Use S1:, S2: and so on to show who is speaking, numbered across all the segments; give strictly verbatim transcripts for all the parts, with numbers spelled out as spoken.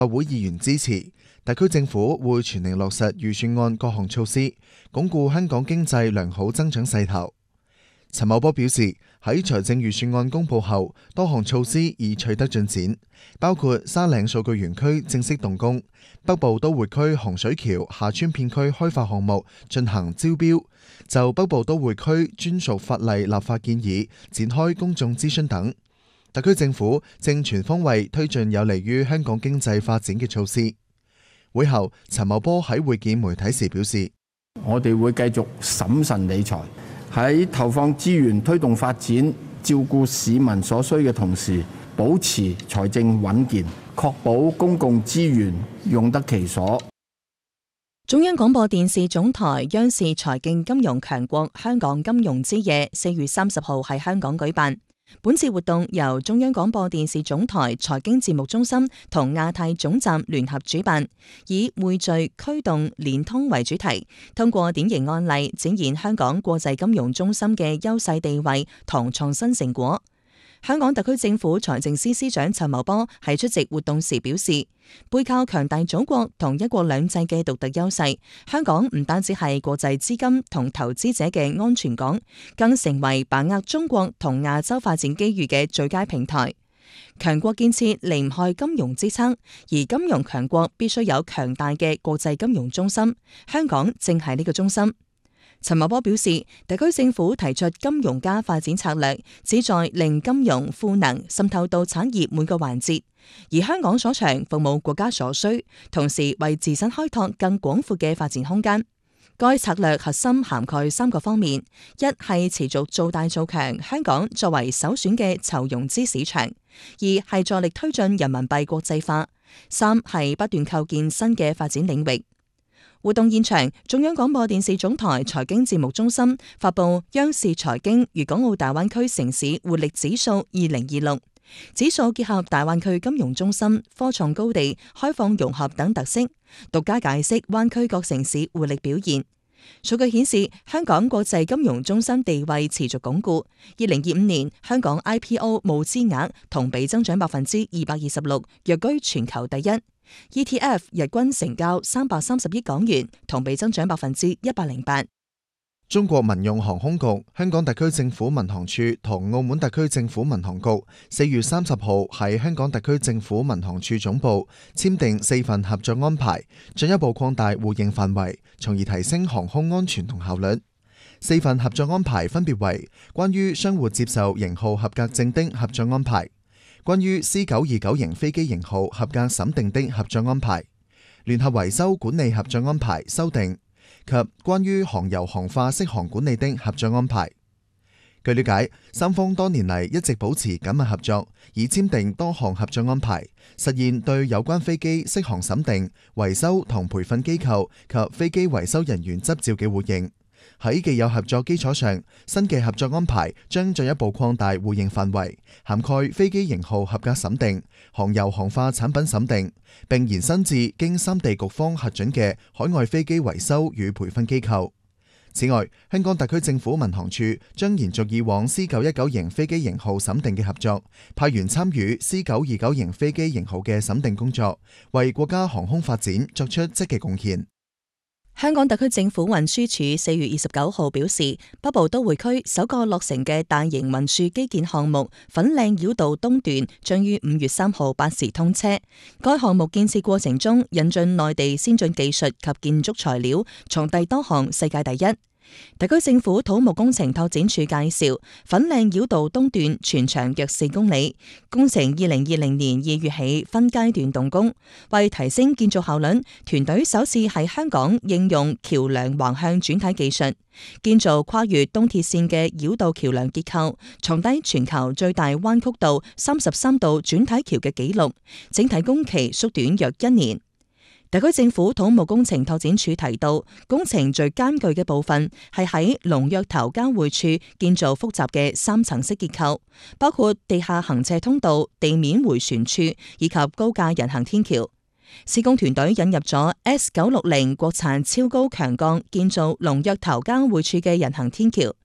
S1: 立法會議員支持，特區政府會全力落實預算案各項措施，鞏固香港經濟良好增長勢頭。陳茂波表示，喺財政預算案公佈後，多項措施已取得進展，包括沙嶺數據園區正式動工，北部都會區洪水橋廈村片區開發項目進行招標，就北部都會區專屬法例立法建議展開公眾諮詢等。特區政府正全方位推進有利於香港經濟發展嘅措施。會後，陳茂波喺會見媒體時表示，
S2: 我哋會繼續審慎理財，喺投放資源推動發展、照顧市民所需嘅同時，保持財政穩健，確保公共資源用得其所。
S3: 中央廣播電視總台央視財經金融強國香港金融之夜四月三十號喺香港舉辦。本次活動由中央廣播電視總台財經節目中心同亞太總站聯合主辦，以匯聚、驅動、連通為主題，通過典型案例展現香港國際金融中心嘅優勢地位同創新成果。香港特區政府財政司司長陳茂波喺出席活動時表示，背靠強大祖國同一國兩制嘅獨特優勢，香港唔單止係國際資金同投資者嘅安全港，更成為把握中國同亞洲發展機遇嘅最佳平台。強國建設離唔開金融支撐，而金融強國必須有強大嘅國際金融中心，香港正係呢個中心。陳茂波表示，特區政府提出金融加發展策略，旨在令金融賦能滲透到產業每個環節，而香港所長服務國家所需，同時為自身開拓更廣闊嘅發展空間。該策略核心涵蓋三個方面：一係持續做大做強香港作為首選嘅籌融資市場；二係助力推進人民幣國際化；三係不斷構建新嘅發展領域。活動現場，中央廣播電視總台財經節目中心發布央視財經粵港澳大灣區城市活力指數二零二六，指數結合大灣區金融中心、科創高地、開放融合等特色，獨家解釋灣區各城市活力表現。數據顯示，香港國際金融中心地位持續鞏固。二零二五年，香港 I P O 募資額同比增長百分之二百二十六，躍居全球第一。E T F 日均成交三百三十億港元，同比增長百分之一百零八。
S1: 中國民用航空局、香港特區政府民航處同澳門特區政府民航局四月三十號喺香港特區政府民航處總部簽訂四份合作安排，進一步擴大互認範圍，從而提升航空安全同效率。四份合作安排分別為關於相互接受型號合格證的合作安排，關於 C 九二九型飛機型號合格審定的合作安排，聯合維修管理合作安排修訂及關於航油航化適航管理的合作安排。據了解，三方多年嚟一直保持緊密合作，以簽訂多項合作安排，實現對有關飛機適航審定、維修同培訓機構及飛機維修人員執照嘅互認。喺既有合作基礎上，新嘅合作安排將進一步擴大互認範圍，涵蓋飛機型號合格審定、航油航化產品審定，並延伸至經三地局方核准嘅海外飛機維修與培訓機構。此外，香港特區政府民航處將延續以往 C 九一九型飛機型號審定嘅合作，派員參與 C 九二九型飛機型號嘅審定工作，為國家航空發展作出積極貢獻。
S3: 香港特區政府運輸署四月二十九號表示，北部都會區首個落成嘅大型運輸基建項目粉嶺繞道東段將於五月三號八時通車。該項目建設過程中引進內地先進技術及建築材料，從第多項世界第一。特區政府土木工程拓展署介紹，粉嶺繞道東段全長約四公里，工程二零二零年二月起分階段動工。為提升建造效率，團隊首次喺香港應用橋梁橫向轉體技術，建造跨越東鐵線嘅繞道橋梁結構，創低全球最大彎曲度三十三度轉體橋嘅紀錄，整體工期縮短約一年。特區政府土木工程拓展署提到，工程最艱巨嘅部分係喺龍躍頭交匯處建造複雜嘅三層式結構，包括地下行車通道、地面迴旋處以及高架人行天橋。施工團隊引入咗 S 九六零國產超高強鋼建造龍躍頭交匯處嘅人行天橋。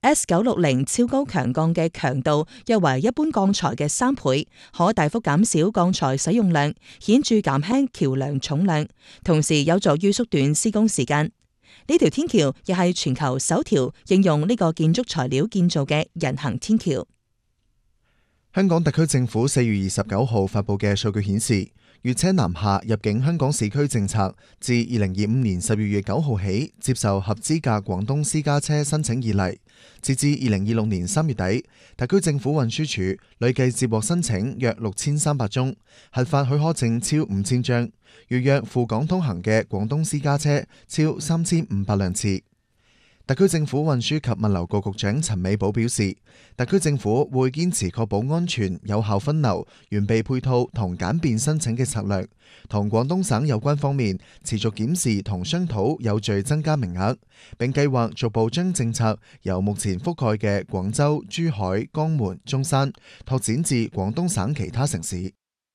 S3: S 九六零超高強鋼嘅強度約為一般鋼材嘅三倍，可大幅減少鋼材使用量，顯著減輕橋樑重量，同時有助於縮短施工時間。呢條天橋亦係全球首條應用呢個建築材料建造嘅人行天橋。
S1: 香港特區政府四月二十九號發佈嘅數據顯示，粵車南下入境香港市區政策自二零二五年十二月九號起接受合資格廣東私家車申請以嚟，截至二零二六年三月底，特區政府運輸署累計接獲申請約六千三百宗，核發許可證超五千張，預約赴港通行嘅廣東私家車超三千五百輛次。特區政府運輸及物流局局長陳美寶表示，特區政府會堅持確保安全、有效分流、完備配套同簡便申請嘅策略，同廣東省有關方面持續檢視同商討有序增加名額，並計劃逐步將政策由目前覆蓋嘅廣州、珠海、江門、中山拓展至廣東省其他城市。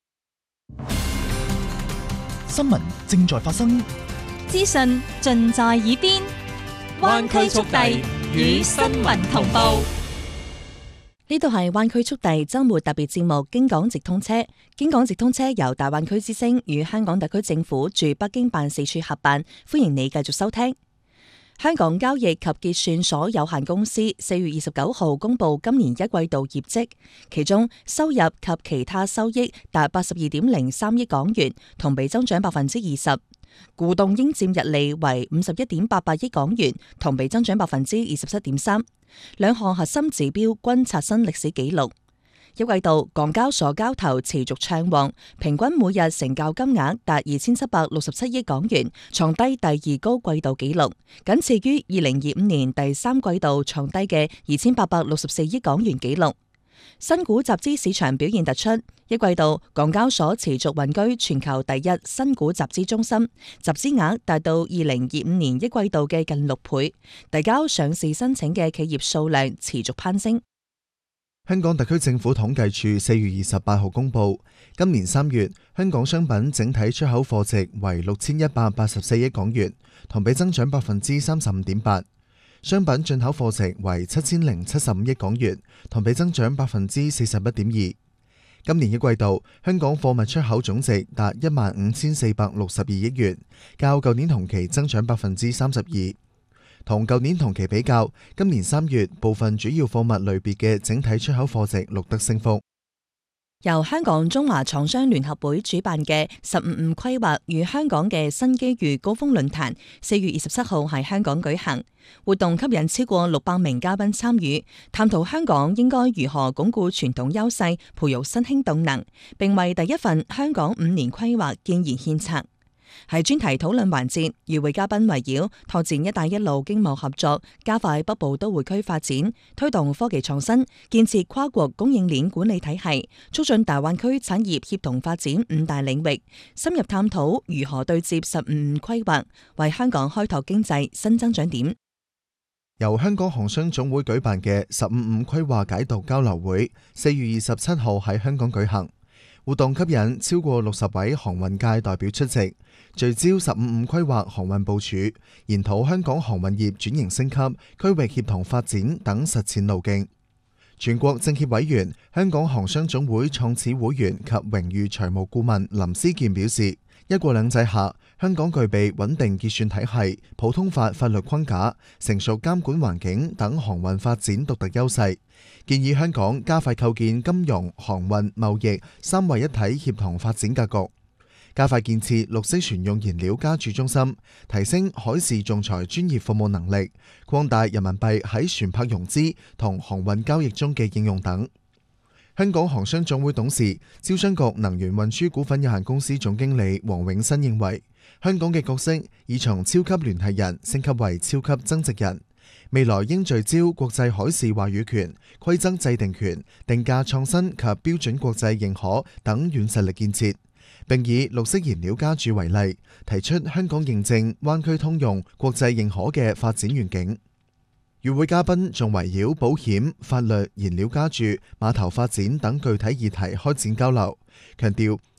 S4: 新聞正在發生，
S5: 資訊盡在耳邊。灣區速遞與新聞同步。
S3: 呢度係灣區速遞周末特別節目《京港直通車》。京港直通車由大灣區之聲與香港特區政府駐北京辦事處合辦，歡迎你繼續收聽。香港交易及結算所有限公司四月二十九號公布今年一季度業績，其中收入及其他收益達八十二點零三億港元，同比增長百分之二十。股東應佔溢利為五十一點八八億港元，同比增長百分之二十七點三。兩項核心指標均刷新歷史紀錄。一季度港交所交投持續暢旺，平均每日成交金額達二千七百六十七億港元，創低第二高季度紀錄，僅次於二零二五年第三季度創低嘅二千八百六十四億港元紀錄。新股集資市場表現突出，一季度港交所持續穩居全球第一新股集資中心，集資額達到二零二五年一季度嘅近六倍，遞交上市申請嘅企業數量持續攀升。
S1: 香港特區政府統計處四月二十八號公佈，今年三月香港商品整體出口貨值為六千一百八十四億港元，同比增長百分之三十五點八。商品進口貨值為七千零七十五億港元，同比增長百分之四十一點二。今年一季度，香港貨物出口總值達一萬五千四百六十二億元，較舊年同期增長百分之三十二。同舊年同期比較，今年三月部分主要貨物類別嘅整體出口貨值錄得升幅。
S3: 由香港中華廠商聯合會主辦嘅十五五規劃與香港嘅新機遇高峰論壇，四月二十七號喺香港舉行。活動吸引超過六百名嘉賓參與，探討香港應該如何鞏固傳統優勢，培育新興動能，並為第一份香港五年規劃建言獻策。喺專題討論環節，與會嘉賓圍繞拓展一帶一路經貿合作，加快北部都會區發展，推動科技創新，建設跨國供應鏈管理體系，促進大灣區產業協同發展五大領域，深入探討如何對接十五五規劃，為香港開拓經濟新增長點。
S1: 由香港航商總會舉辦嘅十五五規劃解讀交流會，四月二十七號喺香港舉行。活動吸引超過六十位航運界代表出席，聚焦十五五規劃航運部署，研討香港航運業轉型升級、區域協同發展等實踐路徑。全國政協委員、香港航商總會創始會員及榮譽財務顧問林思健表示，一國兩制下，香港具備穩定結算體系、普通法法律框架、成熟監管環境等航運發展獨特優勢，建議香港加快構建金融、航運、貿易三位一體協同發展格局，加快建設綠色船用燃料加注中心，提升海事仲裁專業服務能力，擴大人民幣喺船舶融資同航運交易中嘅應用等。香港航商總會董事、招商局能源運輸股份有限公司總經理黃永新認為，香港嘅角色已從超級聯繫人升級為超級增值人，未來應聚焦國際海事話語權、規則制定權、定價創新及標準國際認可等軟實力建設，並以綠色燃料加注為例，提出香港認證灣區通用國際認可嘅發展願景。與會嘉賓仲圍繞保險、法律、燃料加注、碼頭發展等具體議題開展交流，強調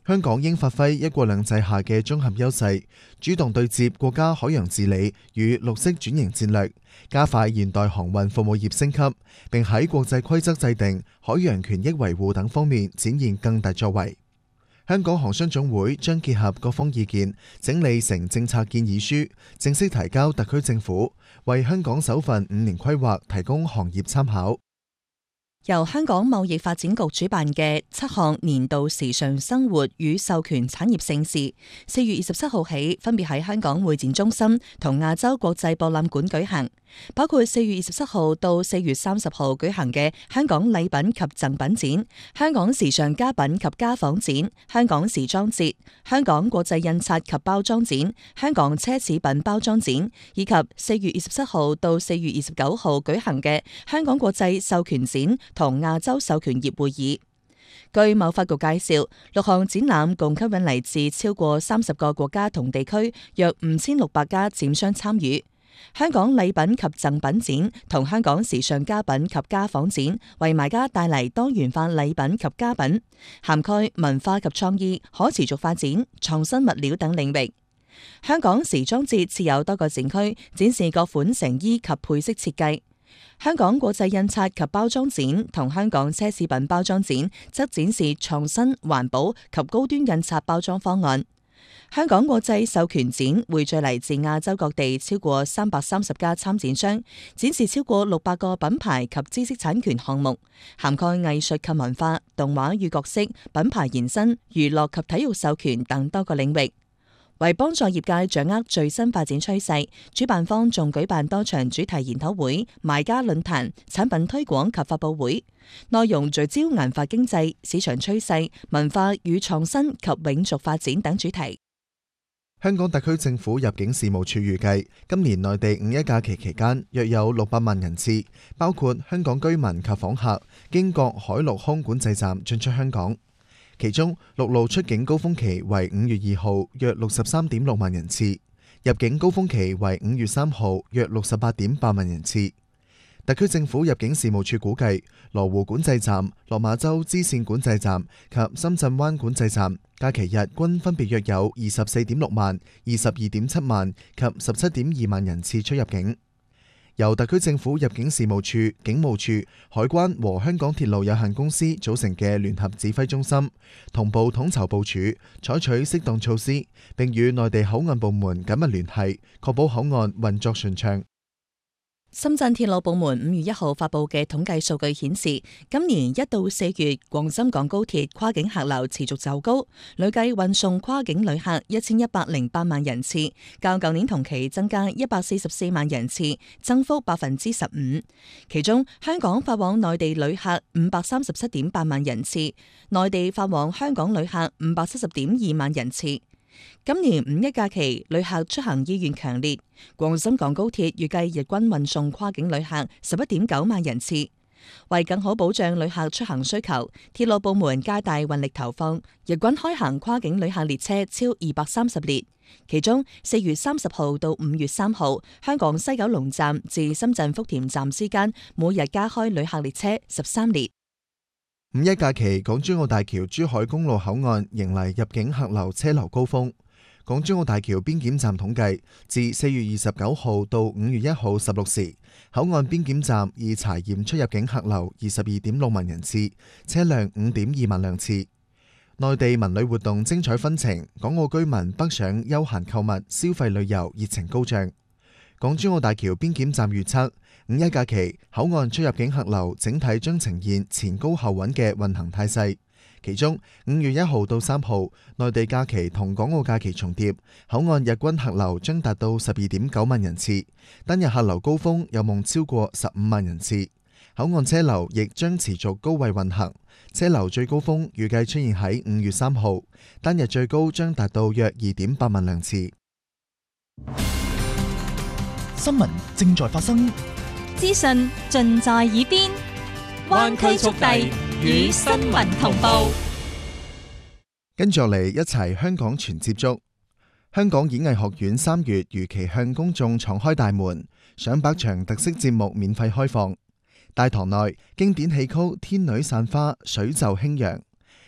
S1: 香港應發揮一國兩制下嘅綜合優勢，主動對接國家海洋治理與綠色轉型戰略，加快現代航運服務業升級，並喺國際規則制定、海洋權益維護等方面展現更大作為。香港航商總會將結合各方意見，整理成政策建議書，正式提交特區政府，為香港首份五年規劃提供行業參考。
S3: 由香港貿易發展局主辦嘅七項年度時尚生活與授權產業盛事，四月二十七號起分別喺香港會展中心同亞洲國際博覽館舉行，包括四月二十七號到四月三十號舉行嘅香港禮品及贈品展、香港時尚家品及家紡展、香港時裝節、香港國際印刷及包裝展、香港奢侈品包裝展，以及四月二十七號到四月二十九號舉行嘅香港國際授權展同亞洲授權業會議。據貿發局介紹，六項展覽共吸引嚟自超過三十個國家同地區約五千六百家展商參與。香港禮品及贈品展同香港時尚家品及家紡展為買家帶嚟多元化禮品及家品，涵蓋文化及創意、可持續發展、創新物料等領域。香港時裝節設有多個展區，展示各款成衣及配飾設計。香港國際印刷及包裝展同香港奢侈品包裝展則展示創新、環保及高端印刷包裝方案。香港國際授權展匯聚嚟自亞洲各地超過三百三十家參展商，展示超過六百個品牌及知識產權項目，涵蓋藝術及文化、動畫與角色、品牌延伸、娛樂及體育授權等多個領域。為幫助業界掌握最新發展趨勢，主辦方仲舉辦多場主題研討會、賣家論壇、產品推廣及發佈會，內容聚焦銀髮經濟、市場趨勢、文化與創新及永續發展等主題。
S1: 香港特區政府入境事務處預計，今年內地五一假期期間約有六百萬人次，包括香港居民及訪客，經各海陸空管制站進出香港。其中陸路出境高峰期為五月二號，約六十三點六萬人次；入境高峰期為五月三號，約六十八點八萬人次。特區政府入境事務處估計，羅湖管制站、落馬洲支線管制站及深圳灣管制站假期日均分別約有二十四點六萬、二十二點七萬及十七點二萬人次出入境。由特區政府入境事務處、警務處、海關和香港鐵路有限公司組成嘅聯合指揮中心，同步統籌部署，採取適當措施，並與內地口岸部門緊密聯繫，確保口岸運作順暢。
S3: 深圳鐵路部門五月一號發佈嘅統計數據顯示，今年一到四月，廣深港高鐵跨境客流持續走高，累計運送跨境旅客一千一百零八萬人次，較舊年同期增加一百四十四萬人次，增幅百分之十五。其中，香港發往內地旅客五百三十七點八萬人次，內地發往香港旅客五百七十點二萬人次。今年五一假期，旅客出行意願強烈，廣深港高鐵預計日均運送跨境旅客十一點九萬人次。為更好保障旅客出行需求，鐵路部門加大運力投放，日均開行跨境旅客列車超二百三十列。其中，四月三十號到五月三號，香港西九龍站至深圳福田站之間每日加開旅客列車十三列。
S1: 五一假期，港珠澳大橋珠海公路口岸迎嚟入境客流車流高峰。港珠澳大橋邊檢站統計，自四月二十九號到五月一號十六時，口岸邊檢站已查驗出入境客流二十二點六萬人次，車輛五點二萬輛次。內地文旅活動精彩紛呈，港澳居民北上休閒購物、消費旅遊熱情高漲。港珠澳大橋邊檢站預測，五一假期口岸出入境客流整體將呈現前高後穩嘅運行態勢。其中五月一號到三號，內地假期同港澳假期重疊，口岸日均客流將達到十二點九萬人次，單日客流高峰有望超過十五萬人次。口岸車流亦將持續高位運行，車流最高峰預計出現喺五月三號，單日最高將達到約二點八萬輛次。
S4: 新聞正在發生，
S5: 資訊盡在耳邊，灣區速遞與新聞同步。
S1: 跟住落嚟一齊香港全接觸。香港演藝學院三月如期向公眾敞開大門，上百場特色節目免費開放。大堂內經典戲曲《天女散花》水袖輕揚，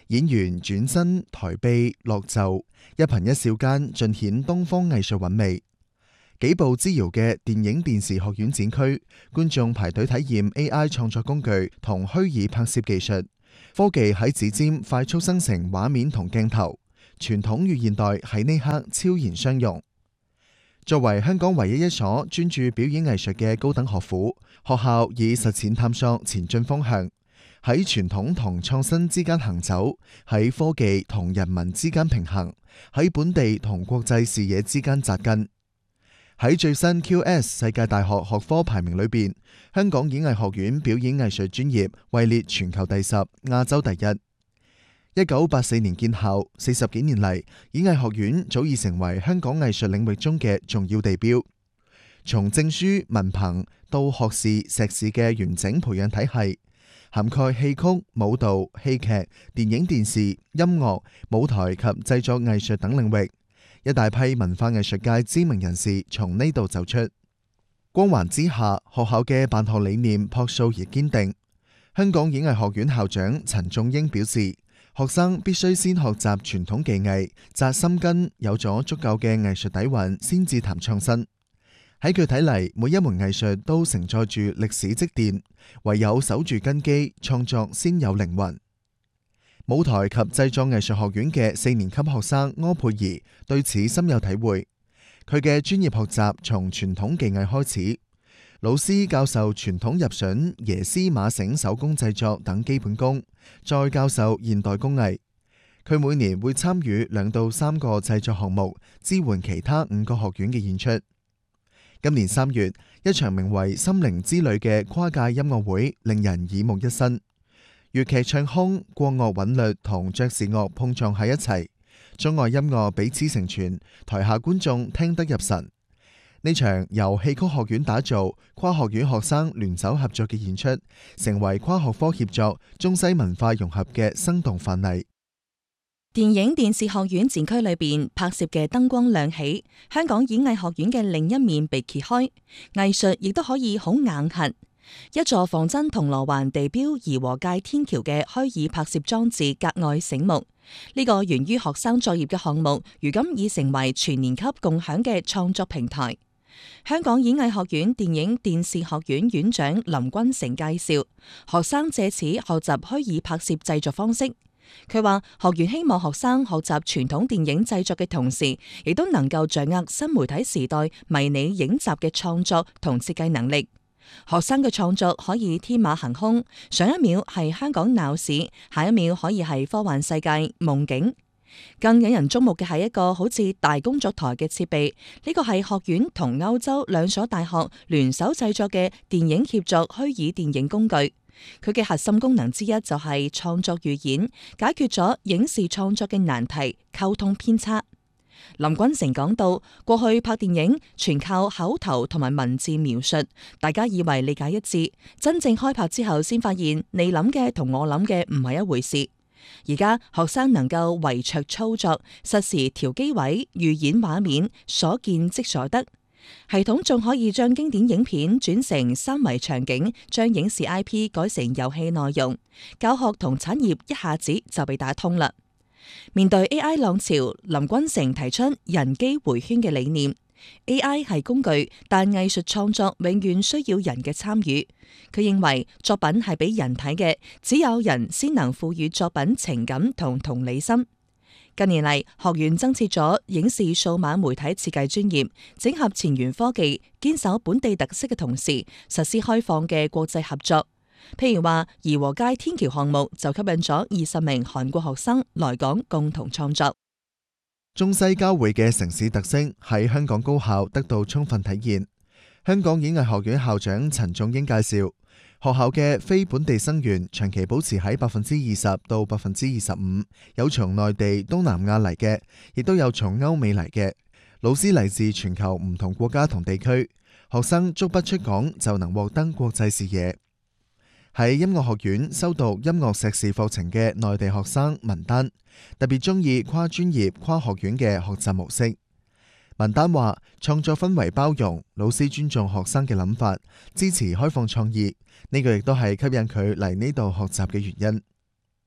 S1: 演員轉身抬臂落袖，一顰一笑間盡顯東方藝術韻味。幾步之遙嘅電影電視學院展區，觀眾排隊體驗 A I 創作工具同虛擬拍攝技術，科技喺指尖快速生成畫面同鏡頭，傳統與現代喺呢刻超然相融。作為香港唯一一所專注表演藝術嘅高等學府，學校以實踐探索前進方向，喺傳統同創新之間行走，喺科技同人民之間平衡，喺本地同國際視野之間扎根。喺最新 Q S 世界大學學科排名裏邊，香港演藝學院表演藝術專業位列全球第十，亞洲第一。一九八四年建校，四十幾年嚟，演藝學院早已成為香港藝術領域中嘅重要地標。從證書、文憑到學士、碩士嘅完整培養體系，涵蓋戲曲、舞蹈、戲劇、電影電視、音樂、舞台及製作藝術等領域。一大批文化藝術界知名人士從呢度走出。光環之下，學校嘅辦學理念樸素而堅定。香港演藝學院校長陳仲英表示，學生必須先學習傳統技藝，扎深根，有咗足夠嘅藝術底蘊，先至談創新。喺佢睇嚟，每一門藝術都承載住歷史積澱，唯有守住根基，創作先有靈魂。舞台及製作藝術學院嘅四年級學生柯佩儀對此深有體會。佢嘅專業學習從傳統技藝開始，老師教授傳統入榫、椰絲馬繩手工製作等基本功，再教授現代工藝。佢每年會參與兩到三個製作項目，支援其他五個學院嘅演出。今年三月，一場名為《心靈之旅》嘅跨界音樂會令人耳目一新。粵劇唱腔、國樂韻律同爵士樂碰撞喺一齊，中外音樂彼此成全，台下觀眾聽得入神。呢場由戲曲學院打造、跨學院學生聯手合作嘅演出，成為跨學科協作、中西文化融合嘅生動範例。
S3: 電影電視學院展區裏邊拍攝嘅燈光亮起，香港演藝學院嘅另一面被揭開，藝術亦都可以好硬核。一座仿真銅鑼灣地標怡和街天橋嘅虛擬拍攝裝置格外醒目。呢個源於學生作業嘅項目，如今已成為全年級共享嘅創作平台。香港演藝學院電影電視學院院長林君成介紹，學生借此學習虛擬拍攝製作方式。佢話學院希望學生學習傳統電影製作嘅同時，亦都能夠掌握新媒體時代迷你影集嘅創作同設計能力。學生嘅創作可以天馬行空，上一秒係香港鬧市，下一秒可以係科幻世界夢境。更引人矚目嘅係一個好似大工作台嘅設備，呢個係學院同歐洲兩所大學聯手製作嘅電影協作虛擬電影工具。佢嘅核心功能之一就係創作預演，解決咗影視創作嘅難題——溝通偏差。林君成講到，過去拍電影全靠口頭同埋文字描述，大家以為理解一致，真正開拍之後先發現你諗嘅同我諗嘅唔係一回事。而家學生能夠圍桌操作，實時調機位、預演畫面，所見即所得。系統仲可以將經典影片轉成三維場景，將影視 I P 改成遊戲內容，教學同產業一下子就被打通啦。面對 A I 浪潮，林君成提出人機回圈嘅理念。A I 係工具，但藝術創作永遠需要人嘅參與。佢認為作品係俾人睇嘅，只有人先能賦予作品情感同同理心。近年嚟，學院增設咗影視數碼媒體設計專業，整合前沿科技，堅守本地特色嘅同時，實施開放嘅國際合作。譬如話，怡和街天橋項目就吸引咗二十名韓國學生來港共同創作。
S1: 中西交匯嘅城市特色喺香港高校得到充分體現。香港演藝學院校長陳仲英介紹，學校嘅非本地生源長期保持喺百分之二十到百分之二十五，有從內地、東南亞嚟嘅，亦都有從歐美嚟嘅。老師嚟自全球唔同國家同地區，學生足不出港就能獲得國際視野。喺音樂學院修讀音樂碩士課程嘅內地學生文丹，特別中意跨專業跨學院嘅學習模式。文丹話，創作氛圍包容，老師尊重學生嘅諗法，支持開放創意，呢個亦都係吸引佢嚟呢度學習嘅原因。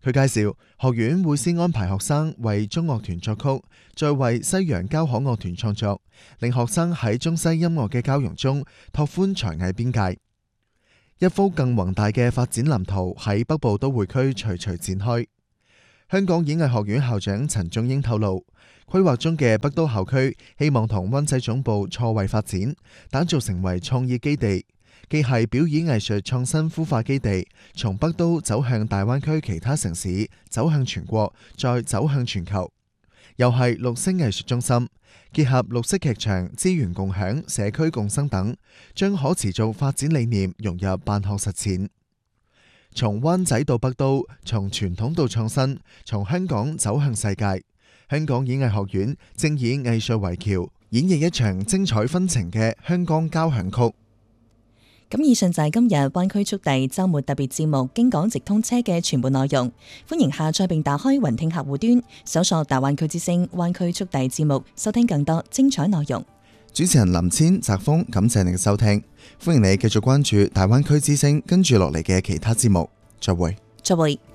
S1: 佢介紹學院會先安排學生為中樂團作曲，再為西洋交響樂團創作，令學生喺中西音樂嘅交融中拓寬才藝邊界。一幅更宏大嘅發展藍圖喺北部都會區徐徐展開。香港演藝學院校長陳仲英透露，規劃中嘅北都校區希望同灣仔總部錯位發展，打造成為創意基地，既係表演藝術創新孵化基地，從北都走向大灣區其他城市，走向全國，再走向全球，又係綠色藝術中心，結合綠色劇場、資源共享、社區共生等，將可持續發展理念融入辦學實踐。從灣仔到北都，從傳統到創新，從香港走向世界。香港演藝學院正以藝術為橋，演繹一場精彩紛呈嘅香港交響曲。
S3: 咁以上就係今日灣區速遞週末特別節目經港直通車嘅全部內容。歡迎下載並打開雲聽客戶端，搜索大灣區之聲灣區速遞節目，收聽更多精彩內容。
S1: 主持人林千、澤峰，感謝你嘅收聽。歡迎你繼續關注大灣區之聲跟住落嚟嘅其他節目。再會。
S3: 再會。